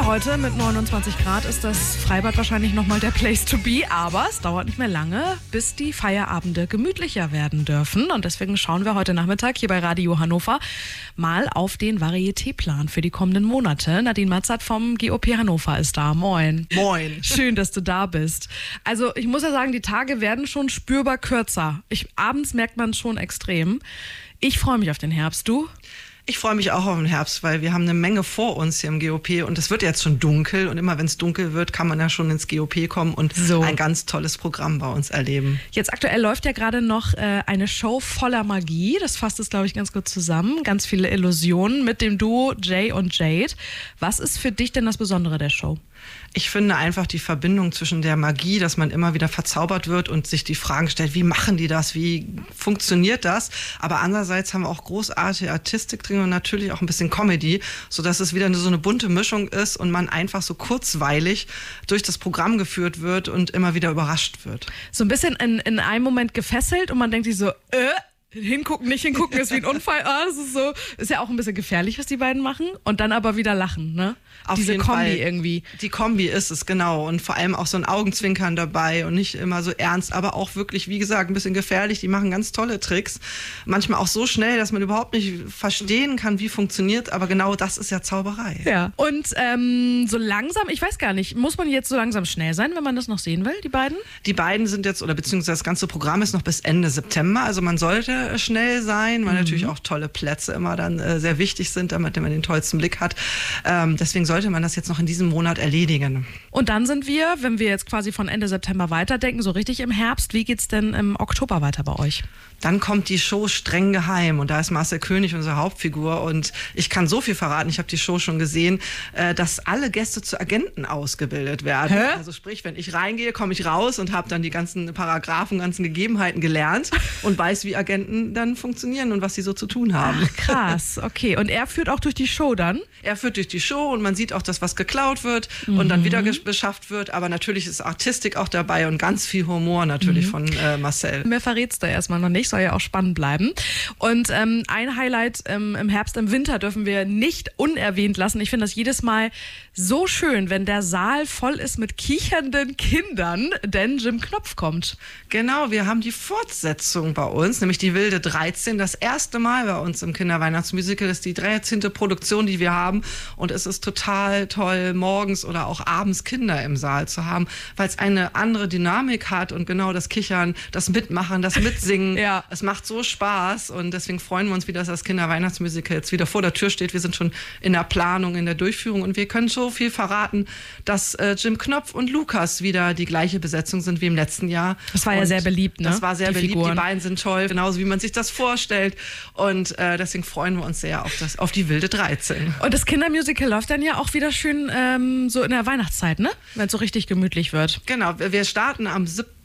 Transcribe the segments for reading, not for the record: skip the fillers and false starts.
heute mit 29 Grad ist das Freibad wahrscheinlich nochmal der Place to be. Aber es dauert nicht mehr lange, bis die Feierabende gemütlicher werden dürfen. Und deswegen schauen wir heute Nachmittag hier bei Radio Hannover mal auf den Varieté-Plan für die kommenden Monate. Nadine Matzert vom GOP Hannover ist da. Moin. Moin. Schön, dass du da bist. Also ich muss ja sagen, die Tage werden schon spürbar kürzer. Abends merkt man es schon extrem. Ich freue mich auf den Herbst. Du? Ich freue mich auch auf den Herbst, weil wir haben eine Menge vor uns hier im GOP und es wird jetzt schon dunkel und immer wenn es dunkel wird, kann man ja schon ins GOP kommen und ein ganz tolles Programm bei uns erleben. Jetzt aktuell läuft ja gerade noch eine Show voller Magie, das fasst es, glaube ich, ganz gut zusammen. Ganz viele Illusionen mit dem Duo Jay und Jade. Was ist für dich denn das Besondere der Show? Ich finde einfach die Verbindung zwischen der Magie, dass man immer wieder verzaubert wird und sich die Fragen stellt, wie machen die das, wie funktioniert das? Aber andererseits haben wir auch großartige Artistik drin und natürlich auch ein bisschen Comedy, sodass es wieder so eine bunte Mischung ist und man einfach so kurzweilig durch das Programm geführt wird und immer wieder überrascht wird. So ein bisschen in einem Moment gefesselt und man denkt sich so, hingucken, nicht hingucken ist wie ein Unfall. Das ist so, ist ja auch ein bisschen gefährlich, was die beiden machen. Und dann aber wieder lachen, ne? Auf diese jeden Kombi Fall. Irgendwie. Die Kombi ist es, genau. Und vor allem auch so ein Augenzwinkern dabei und nicht immer so ernst, aber auch wirklich, wie gesagt, ein bisschen gefährlich. Die machen ganz tolle Tricks. Manchmal auch so schnell, dass man überhaupt nicht verstehen kann, wie funktioniert. Aber genau das ist ja Zauberei. Ja. Und so langsam, ich weiß gar nicht, muss man jetzt so langsam schnell sein, wenn man das noch sehen will, die beiden? Die beiden sind jetzt, oder beziehungsweise das ganze Programm ist noch bis Ende September. Also man sollte schnell sein, weil natürlich auch tolle Plätze immer dann sehr wichtig sind, damit man den tollsten Blick hat. Deswegen sollte man das jetzt noch in diesem Monat erledigen. Und dann sind wir, wenn wir jetzt quasi von Ende September weiterdenken, so richtig im Herbst, wie geht's denn im Oktober weiter bei euch? Dann kommt die Show streng geheim und da ist Marcel König unsere Hauptfigur und ich kann so viel verraten, ich habe die Show schon gesehen, dass alle Gäste zu Agenten ausgebildet werden. Hä? Also sprich, wenn ich reingehe, komme ich raus und habe dann die ganzen Paragraphen, ganzen Gegebenheiten gelernt und weiß, wie Agenten dann funktionieren und was sie so zu tun haben. Ach, krass, okay. Und er führt auch durch die Show dann? Er führt durch die Show und man sieht auch, dass was geklaut wird und dann wieder beschafft wird, aber natürlich ist Artistik auch dabei und ganz viel Humor natürlich von Marcel. Mehr verrätst du erstmal noch nicht, soll ja auch spannend bleiben. Und ein Highlight im Herbst, im Winter dürfen wir nicht unerwähnt lassen. Ich finde das jedes Mal so schön, wenn der Saal voll ist mit kichernden Kindern, denn Jim Knopf kommt. Genau, wir haben die Fortsetzung bei uns, nämlich die Wilde 13, das erste Mal bei uns im Kinderweihnachtsmusical. Das ist die 13. Produktion, die wir haben und es ist total toll, morgens oder auch abends Kinder im Saal zu haben, weil es eine andere Dynamik hat und genau das Kichern, das Mitmachen, das Mitsingen, Ja. Es macht so Spaß und deswegen freuen wir uns wieder, dass das Kinderweihnachtsmusical jetzt wieder vor der Tür steht. Wir sind schon in der Planung, in der Durchführung und wir können so viel verraten, dass Jim Knopf und Lukas wieder die gleiche Besetzung sind wie im letzten Jahr. Das war ja sehr beliebt, ne? Das war sehr die beliebt. Figuren. Die beiden sind toll, genauso wie man sich das vorstellt und deswegen freuen wir uns sehr auf die Wilde 13. Und das Kindermusical läuft dann ja auch wieder schön so in der Weihnachtszeit, ne? Wenn es so richtig gemütlich wird. Genau, wir starten am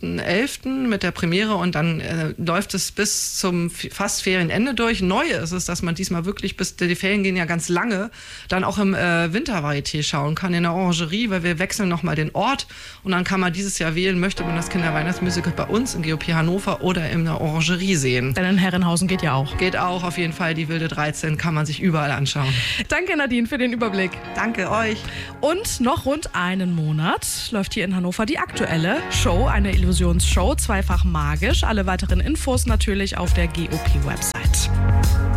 7.11. mit der Premiere und dann läuft es bis zum fast Ferienende durch. Neu ist es, dass man diesmal wirklich, bis die Ferien gehen ja ganz lange, dann auch im Wintervarieté schauen kann, in der Orangerie, weil wir wechseln nochmal den Ort und dann kann man dieses Jahr wählen, möchte man das Kinderweihnachtsmusical bei uns im GOP Hannover oder in der Orangerie sehen. Denn in Herrenhausen geht ja auch. Geht auch auf jeden Fall, die Wilde 13 kann man sich überall anschauen. Danke Nadine für den Überblick. Danke euch. Und noch rund einen Monat läuft hier in Hannover die aktuelle Show, eine Illusionsshow, zweifach magisch. Alle weiteren Infos natürlich auf der GOP-Website.